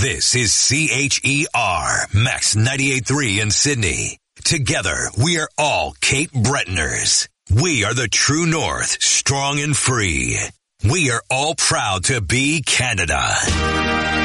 This is CHER Max 98.3 in Sydney. Together, we are all Cape Bretoners. We are the true north, strong and free. We are all proud to be Canada.